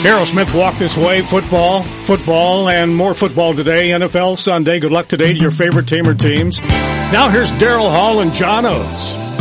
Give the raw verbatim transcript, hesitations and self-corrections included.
Daryl Smith walked this way. Football, football, and more football today. N F L Sunday. Good luck today to your favorite team or teams. Now here's Daryl Hall and John Oates.